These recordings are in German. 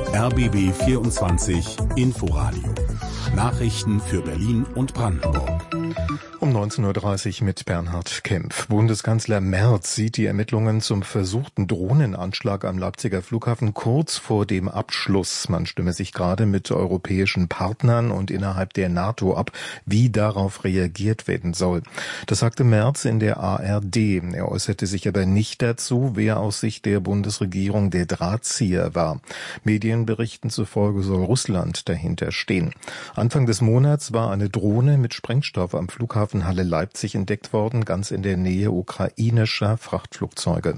RBB 24 Inforadio. Nachrichten für Berlin und Brandenburg. Um 19.30 Uhr mit Bernhard Kempf. Bundeskanzler Merz sieht die Ermittlungen zum versuchten Drohnenanschlag am Leipziger Flughafen kurz vor dem Abschluss. Man stimme sich gerade mit europäischen Partnern und innerhalb der NATO ab, wie darauf reagiert werden soll. Das sagte Merz in der ARD. Er äußerte sich aber nicht dazu, wer aus Sicht der Bundesregierung der Drahtzieher war. Medienberichten zufolge soll Russland dahinter stehen. Anfang des Monats war eine Drohne mit Sprengstoff am Flughafen Halle Leipzig entdeckt worden, ganz in der Nähe ukrainischer Frachtflugzeuge.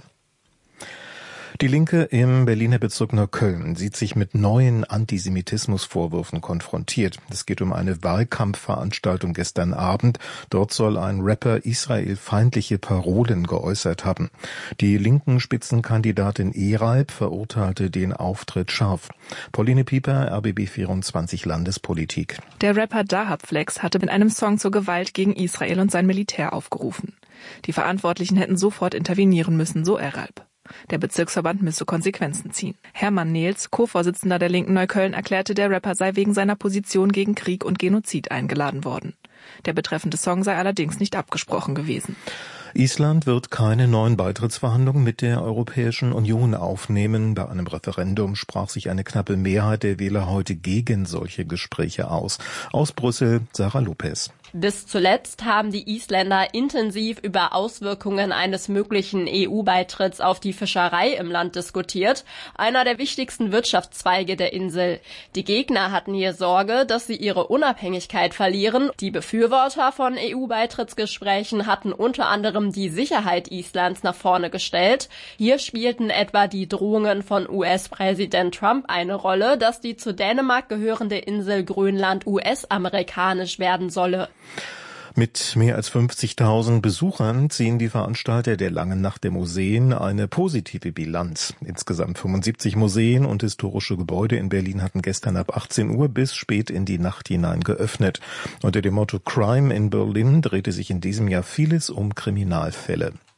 Die Linke im Berliner Bezirk Neukölln sieht sich mit neuen Antisemitismusvorwürfen konfrontiert. Es geht um eine Wahlkampfveranstaltung gestern Abend. Dort soll ein Rapper israelfeindliche Parolen geäußert haben. Die linken Spitzenkandidatin Eralb verurteilte den Auftritt scharf. Pauline Pieper, RBB 24 Landespolitik. Der Rapper Dahab Flex hatte mit einem Song zur Gewalt gegen Israel und sein Militär aufgerufen. Die Verantwortlichen hätten sofort intervenieren müssen, so Eralb. Der Bezirksverband müsse Konsequenzen ziehen. Hermann Nehls, Co-Vorsitzender der Linken Neukölln, erklärte, der Rapper sei wegen seiner Position gegen Krieg und Genozid eingeladen worden. Der betreffende Song sei allerdings nicht abgesprochen gewesen. Island wird keine neuen Beitrittsverhandlungen mit der Europäischen Union aufnehmen. Bei einem Referendum sprach sich eine knappe Mehrheit der Wähler heute gegen solche Gespräche aus. Aus Brüssel, Sarah Lopez. Bis zuletzt haben die Isländer intensiv über Auswirkungen eines möglichen EU-Beitritts auf die Fischerei im Land diskutiert, einer der wichtigsten Wirtschaftszweige der Insel. Die Gegner hatten hier Sorge, dass sie ihre Unabhängigkeit verlieren. Die Befürworter von EU-Beitrittsgesprächen hatten unter anderem die Sicherheit Islands nach vorne gestellt. Hier spielten etwa die Drohungen von US-Präsident Trump eine Rolle, dass die zu Dänemark gehörende Insel Grönland US-amerikanisch werden solle. Mit mehr als 50.000 Besuchern ziehen die Veranstalter der Langen Nacht der Museen eine positive Bilanz. Insgesamt 75 Museen und historische Gebäude in Berlin hatten gestern ab 18 Uhr bis spät in die Nacht hinein geöffnet. Unter dem Motto Crime in Berlin drehte sich in diesem Jahr vieles um Kriminalfälle.